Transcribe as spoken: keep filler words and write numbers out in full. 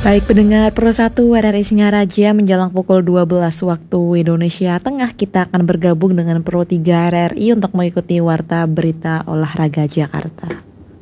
Baik pendengar Pro satu R R I Singaraja, menjelang pukul dua belas waktu Indonesia Tengah, kita akan bergabung dengan Pro tiga R R I untuk mengikuti Warta Berita Olahraga Jakarta.